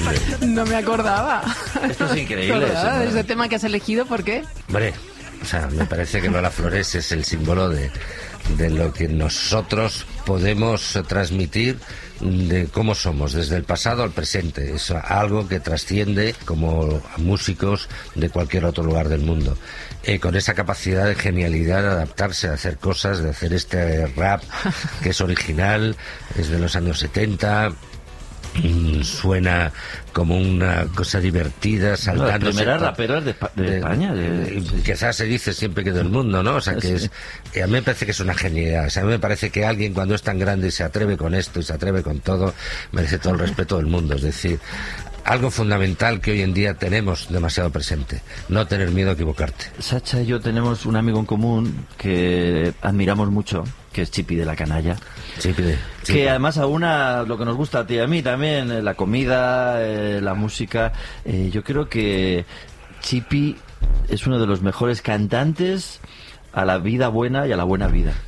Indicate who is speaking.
Speaker 1: hombre.
Speaker 2: No me acordaba.
Speaker 3: Esto es increíble.
Speaker 2: ¿De ese tema que has elegido? ¿Por qué?
Speaker 1: Hombre, o sea, me parece que Lola Flores es el símbolo de lo que nosotros podemos transmitir, de cómo somos, desde el pasado al presente. Es algo que trasciende como músicos de cualquier otro lugar del mundo. Con esa capacidad de genialidad de adaptarse, de hacer cosas, de hacer este rap que es original, es de los años 70... suena como una cosa divertida, saltándose.
Speaker 3: Las primeras raperas de España.
Speaker 1: Quizás se dice siempre que del mundo, ¿no? O sea, que es... A mí me parece que es una genialidad. O sea, a mí me parece que alguien cuando es tan grande y se atreve con esto y se atreve con todo, merece todo el respeto del mundo. Es decir, algo fundamental que hoy en día tenemos demasiado presente, no tener miedo a equivocarte.
Speaker 3: Sacha y yo tenemos un amigo en común que admiramos mucho, que es Chipi de la Canalla.
Speaker 1: Chipi.
Speaker 3: Que además aúna lo que nos gusta a ti y a mí también, la comida, la música. Yo creo que Chipi es uno de los mejores cantantes a la vida buena y a la buena vida.